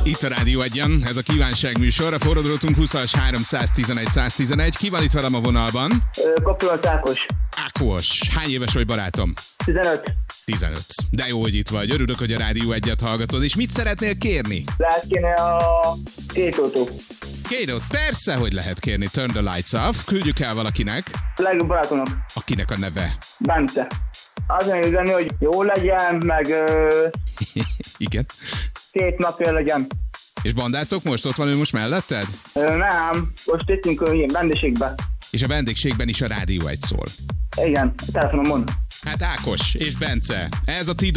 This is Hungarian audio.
Itt a Rádió Egyen, ez a kívánság műsor, a forradrótunk 20-as 311 111. Ki van itt velem a vonalban? Kapcsolat Ákos. Ákos, hány éves vagy barátom? 15. 15. De jó, hogy itt vagy. Örülök, hogy a Rádió Egyet hallgatod. És mit szeretnél kérni? Lehet kéne a két autó. Kéne, persze, hogy lehet kérni. Turn the lights off. Küldjük el valakinek. A legjobb barátomnak. Akinek a neve? Bence. Azért üzenni, hogy jó legyen, meg Igen. 2 napja legyen. És bandáztok most? Ott van ő most melletted? Nem, most jöttünk ilyen vendégségbe. És a vendégségben is a Rádió Egy szól. Igen, a telefonomon. Hát Ákos és Bence, ez a ti